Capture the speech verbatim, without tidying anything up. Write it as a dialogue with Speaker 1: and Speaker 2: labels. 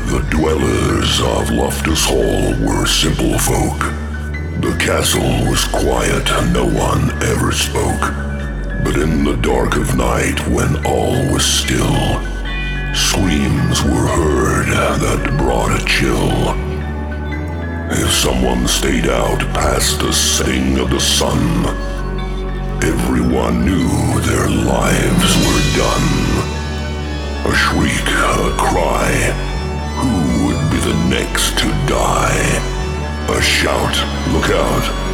Speaker 1: The dwellers of Loftus Hall were simple folk. The castle was quiet, no one ever spoke. But in the dark of night, when all was still, screams were heard that brought a chill. If someone stayed out past the setting of the sun, everyone knew their lives were done. A shriek, a cry, who would be the next to die? A shout, look out,